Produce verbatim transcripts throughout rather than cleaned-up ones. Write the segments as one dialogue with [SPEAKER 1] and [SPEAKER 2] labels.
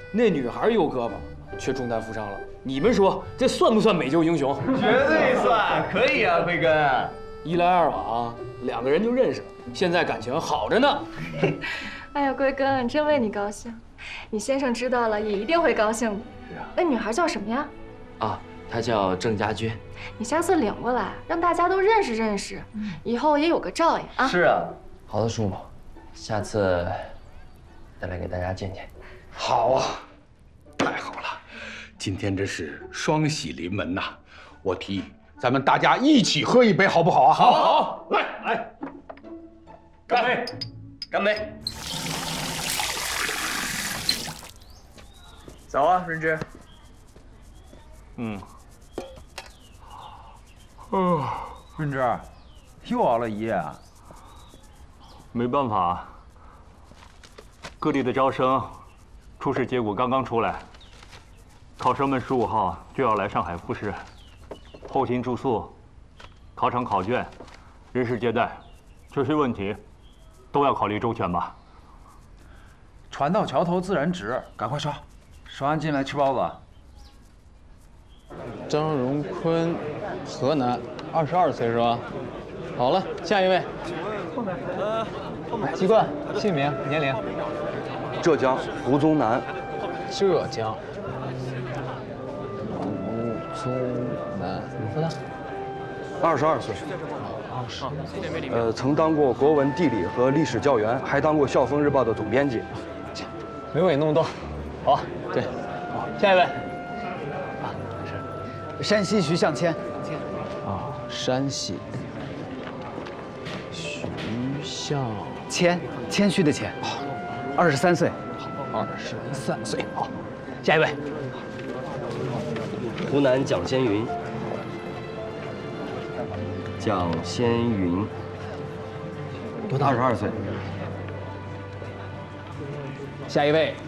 [SPEAKER 1] 那女孩有胳膊，却中弹负伤了。你们说这算不算美救英雄？
[SPEAKER 2] 绝对算，可以啊，辉哥。
[SPEAKER 1] 一来二往，两个人就认识了，现在感情好着呢。
[SPEAKER 3] 哎呀，龟哥，真为你高兴。你先生知道了也一定会高兴的。那女孩叫什么呀？
[SPEAKER 4] 啊，她叫郑家军。
[SPEAKER 3] 你下次领过来，让大家都认识认识，以后也有个照应啊。
[SPEAKER 2] 是啊。
[SPEAKER 4] 好的，叔母，下次再来给大家见见。
[SPEAKER 5] 好啊，太好了，今天真是双喜临门呐！我提议咱们大家一起喝一杯，好不好啊？
[SPEAKER 2] 好，好，来来，干杯，干杯！走啊，润之。
[SPEAKER 6] 嗯。
[SPEAKER 7] 哦，润之，又熬了一夜啊。
[SPEAKER 6] 没办法，各地的招生初试结果刚刚出来，考生们十五号就要来上海复试，后勤住宿、考场考卷、人事接待这些问题都要考虑周全吧。
[SPEAKER 7] 船到桥头自然直，赶快刷，刷完进来吃包子。
[SPEAKER 8] 张荣坤，河南，二十二岁是吧？好了，下一位。呃，籍贯、姓名、年龄。
[SPEAKER 9] 浙江胡宗南。
[SPEAKER 8] 浙江。胡宗南，多大？
[SPEAKER 9] 二十二岁。
[SPEAKER 8] 二十。
[SPEAKER 9] 呃，曾当过国文、地理和历史教员，还当过《校风日报》的总编辑。
[SPEAKER 8] 没有你那么多。好，对，好，下一位。
[SPEAKER 10] 山西徐向谦。
[SPEAKER 8] 啊，山西。徐向
[SPEAKER 10] 谦，谦虚的谦。二十三岁。
[SPEAKER 8] 好，二十三岁。好，下一位。
[SPEAKER 4] 湖南蒋先云。蒋先云。
[SPEAKER 8] 多大？
[SPEAKER 9] 二十二岁。
[SPEAKER 8] 下一位。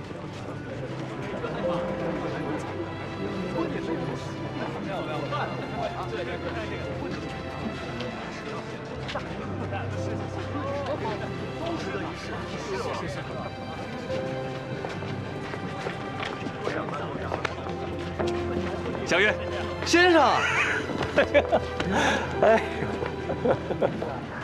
[SPEAKER 6] 小云，
[SPEAKER 4] 先生，
[SPEAKER 8] 哎，